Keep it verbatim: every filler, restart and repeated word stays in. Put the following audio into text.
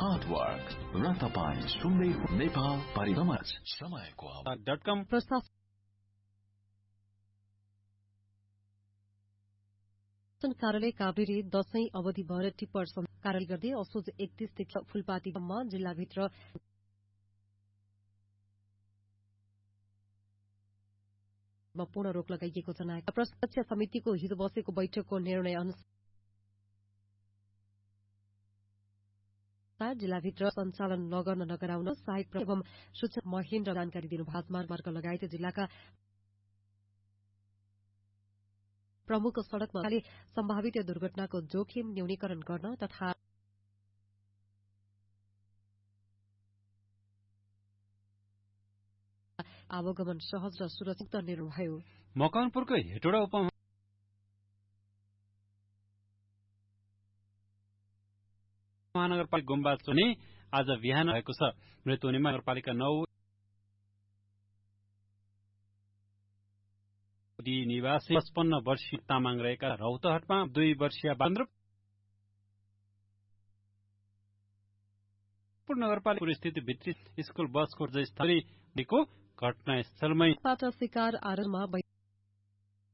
Hard work र तपाईँ सुन्दै नेपाल परिक्रमण समयको डट कम प्रस्ताव कार्यालय काभ्रेले दशैं अवधि भएर टिप्पर कार्यालय गर्दै असोज एकतीसदेखि फूलपातीसम्म जिल्लाभित्र पूर्ण रोक लगाइएको जनाएको प्रत्यक्ष समितिको हिजो बसेको बैठकको निर्णय अनुसार जिल्लाभित्र सञ्चालन नगर्न नगराउन सहायक एवं सूचना महेन्द्र जानकारी दिनु भाजमार्ग लगायत जिल्लाका प्रमुख सड़कमा सम्भावित दुर्घटनाको जोखिम न्यूनीकरण गर्न तथा आवागमन सहज र सुरक्षित निर्णय भयो। मकवानपुरको हेटौडा उप महानगरपालिका गुम्बा चुने आज बिहान भएको छ। मृत्युनीमा नगरपालिका नौ निवासी पचपन्न वर्षीय तामाङ रहेका रौतहटमा दुई वर्षीय बान्द्र नगरपालिका स्थित भित्री स्कूल बसको स्थलीको घटनास्थलमै शिकार आरोपमा